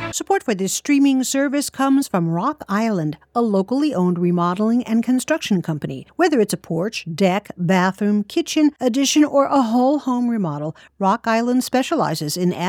Support for this streaming service comes from Rock Island, a locally owned remodeling and construction company. Whether it's a porch, deck, bathroom, kitchen, addition, or a whole home remodel, Rock Island specializes in